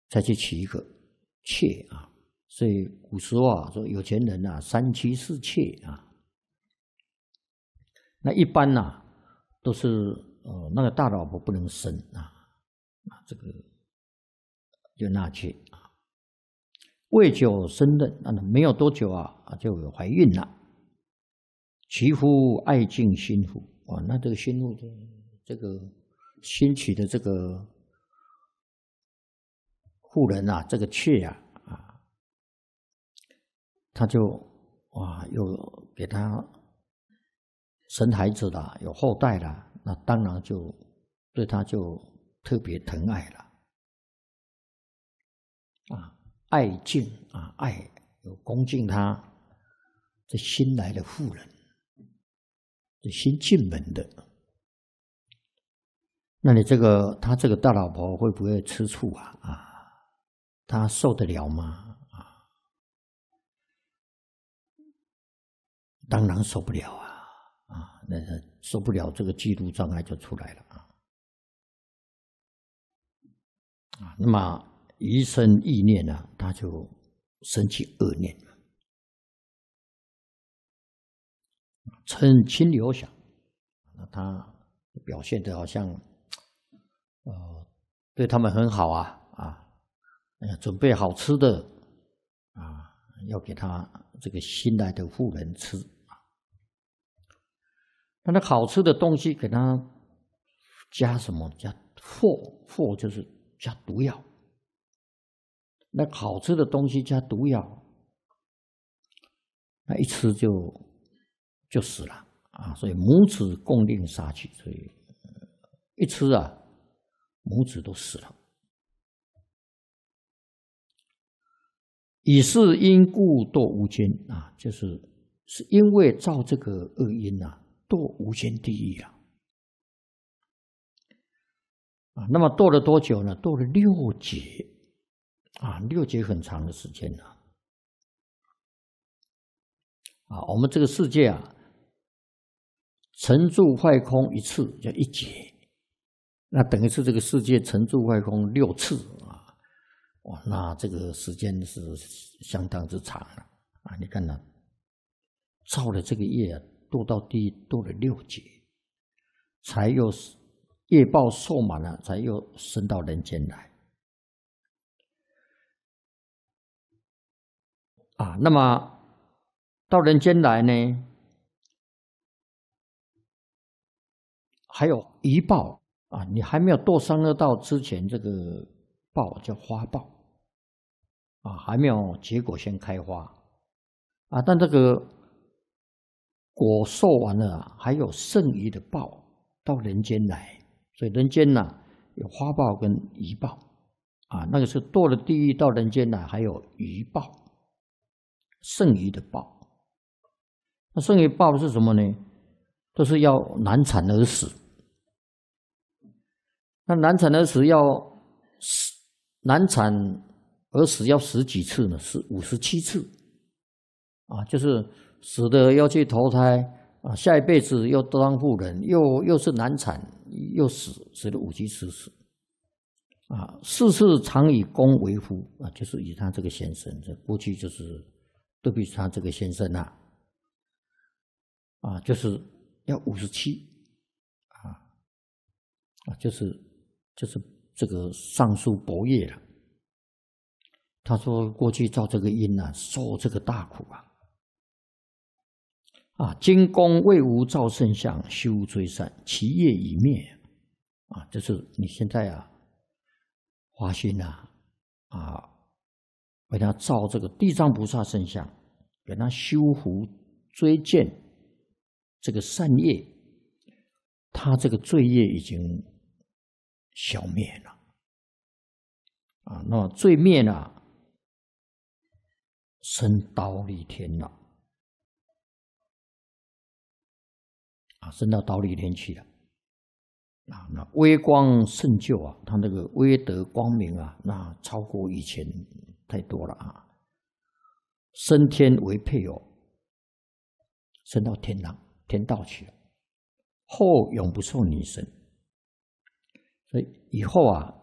再去娶一个妾啊。所以古时候啊，说有钱人啊，3妻4妾啊。那一般呐，都是那个大老婆不能生啊，这个就纳妾啊。未久生妊，没有多久啊，就有怀孕了。其夫爱敬新妇啊，那这个新妇这个新娶的这个妇人啊，这个妾啊，他就又给他生孩子了，有后代了，那当然就对他就特别疼爱了爱敬爱有恭敬他这新来的妇人，这新进门的。那你他这个大老婆会不会吃醋他受得了吗？当然受不了那受不了，这个嫉妒障碍就出来了那么一生意念呢，他就生起恶念，嗔亲留想，那他表现得好像对他们很好准备好吃的要给他这个新来的妇人吃。那好吃的东西给他加什么？加藿就是加毒药。那好吃的东西加毒药，那一吃就死了所以母子共令杀去，所以一吃母子都死了。以是因故堕无间就是因为造这个恶因堕无间地狱那么堕了多久呢？堕了6劫6劫很长的时间我们这个世界成住坏空一次叫1劫，那等于是这个世界成住坏空6次那这个时间是相当之长了你看造了这个业堕到地狱堕了6劫，才又业报受满了，才又升到人间来那么到人间来呢，还有余报你还没有堕三恶道之前，这个报叫花报还没有结果先开花但这个果受完了还有剩余的报到人间来，所以人间有花报跟余报那个是堕了地狱到人间来，还有余报，剩余的报。那剩余报是什么呢？都是要难产而死。那难产而死要死几次呢？是57次就是死的要去投胎下一辈子又当妇人，又是难产，又死了5、7次死4次常以公为夫就是以他这个先生，这过去就是对比他这个先生就是要57就是这个上述伯业了。他说过去造这个因受这个大苦今公未无造圣相，修追善，其业已灭就是你现在发心为他造这个地藏菩萨圣相，给他修福追荐这个善业，他这个罪业已经消灭了那么罪灭了，升忉利天了升到忉利天去了那微光胜就他那个威德光明那超过以前太多了升天为配偶，升到天道去了，后永不受女生。所以以后